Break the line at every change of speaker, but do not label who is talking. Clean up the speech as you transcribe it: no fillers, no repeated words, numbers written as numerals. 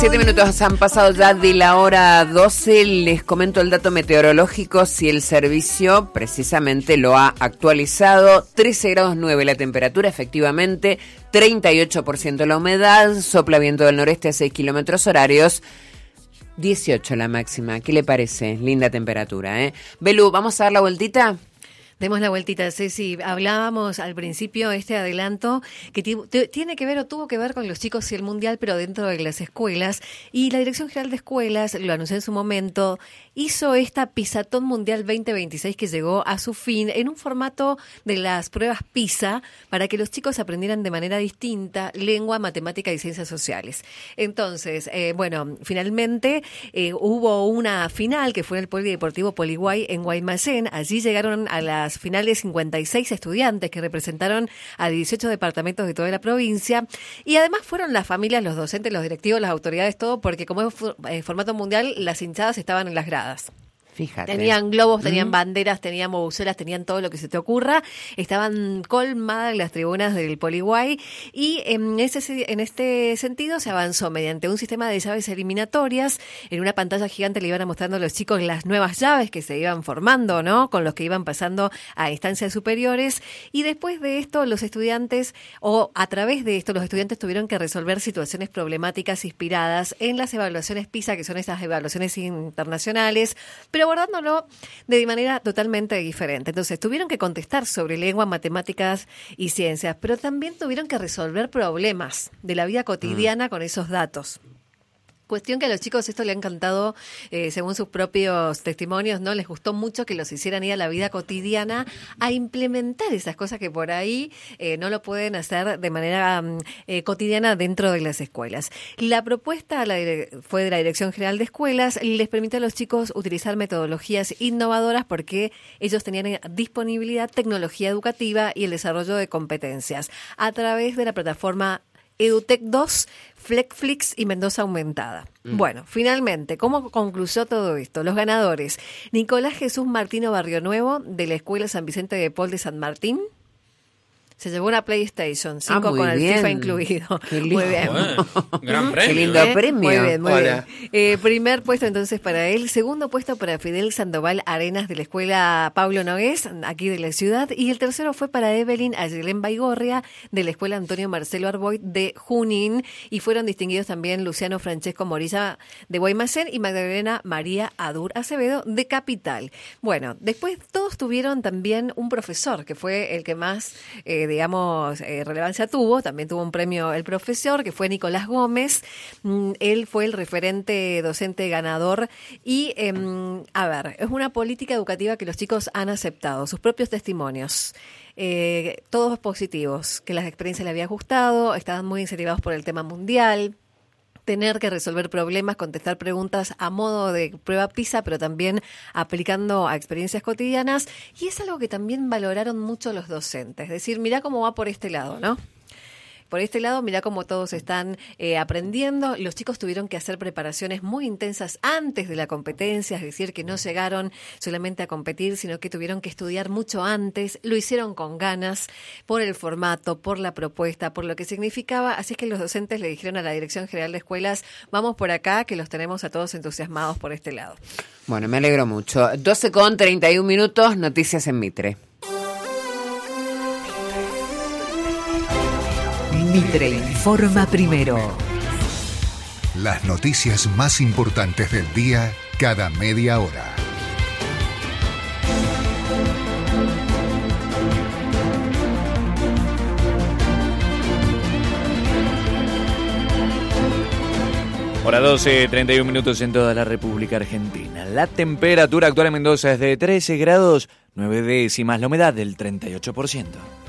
7 minutos han pasado ya de la hora 12. Les comento el dato meteorológico, si el servicio precisamente lo ha actualizado. 13 grados 9 la temperatura, efectivamente, 38% la humedad, sopla viento del noreste a 6 kilómetros horarios, 18 la máxima. ¿Qué le parece? Linda temperatura, ¿eh? Belu, ¿vamos a dar la vueltita?
Demos la vueltita, Ceci. Hablábamos al principio este adelanto que tiene que ver o tuvo que ver con los chicos y el mundial, pero dentro de las escuelas. Y la Dirección General de Escuelas, lo anunció en su momento, hizo esta Pisatón Mundial 2026 que llegó a su fin en un formato de las pruebas PISA para que los chicos aprendieran de manera distinta lengua, matemática y ciencias sociales. Entonces, finalmente hubo una final que fue en el Polideportivo Poliguay en Guaymallén. Allí llegaron a las finales 56 estudiantes que representaron a 18 departamentos de toda la provincia, y además fueron las familias, los docentes, los directivos, las autoridades, todo, porque como es formato mundial, las hinchadas estaban en las gradas.
Fíjate.
Tenían globos, tenían banderas, tenían bubucelas, tenían todo lo que se te ocurra. Estaban colmadas las tribunas del Poliguay y en este sentido se avanzó mediante un sistema de llaves eliminatorias. En una pantalla gigante le iban mostrando a los chicos las nuevas llaves que se iban formando, ¿no? Con los que iban pasando a instancias superiores. Y después de esto, los estudiantes tuvieron que resolver situaciones problemáticas inspiradas en las evaluaciones PISA, que son esas evaluaciones internacionales, pero abordándolo de manera totalmente diferente. Entonces, tuvieron que contestar sobre lengua, matemáticas y ciencias, pero también tuvieron que resolver problemas de la vida cotidiana con esos datos. Cuestión que a los chicos esto le ha encantado, según sus propios testimonios, ¿no? Les gustó mucho que los hicieran ir a la vida cotidiana a implementar esas cosas que por ahí no lo pueden hacer de manera cotidiana dentro de las escuelas. La propuesta fue de la Dirección General de Escuelas, les permite a los chicos utilizar metodologías innovadoras porque ellos tenían disponibilidad, tecnología educativa y el desarrollo de competencias a través de la plataforma EduTech 2, Flexflix y Mendoza Aumentada. Bueno, finalmente, ¿cómo concluyó todo esto? Los ganadores: Nicolás Jesús Martino Barrio Nuevo, de la Escuela San Vicente de Paul de San Martín. Se llevó una PlayStation 5 con el FIFA incluido.
Qué lindo.
Muy bien.
Bueno, gran premio.
Qué lindo premio.
Muy bien, muy bien. Primer puesto entonces para él. Segundo puesto para Fidel Sandoval Arenas, de la Escuela Pablo Nogués, aquí de la ciudad. Y el tercero fue para Evelyn Ayelén Baigorria, de la Escuela Antonio Marcelo Arboy de Junín. Y fueron distinguidos también Luciano Francesco Morilla, de Guaymallén, y Magdalena María Adur Acevedo, de Capital. Bueno, después todos tuvieron también un profesor, que fue el que más relevancia tuvo. También tuvo un premio el profesor, que fue Nicolás Gómez. Él fue el referente docente ganador y, es una política educativa que los chicos han aceptado, sus propios testimonios. Todos positivos, que las experiencias les había gustado, estaban muy incentivados por el tema mundial, tener que resolver problemas, contestar preguntas a modo de prueba PISA, pero también aplicando a experiencias cotidianas. Y es algo que también valoraron mucho los docentes. Es decir, mirá cómo va por este lado, ¿no? Por este lado, mirá cómo todos están aprendiendo. Los chicos tuvieron que hacer preparaciones muy intensas antes de la competencia, es decir, que no llegaron solamente a competir, sino que tuvieron que estudiar mucho antes. Lo hicieron con ganas, por el formato, por la propuesta, por lo que significaba. Así es que los docentes le dijeron a la Dirección General de Escuelas: vamos por acá, que los tenemos a todos entusiasmados por este lado.
Bueno, me alegro mucho. 12:31, noticias en Mitre.
Mitre informa primero.
Las noticias más importantes del día cada media hora.
Hora 12:31 en toda la República Argentina. La temperatura actual en Mendoza es de 13 grados 9 décimas, la humedad del 38%.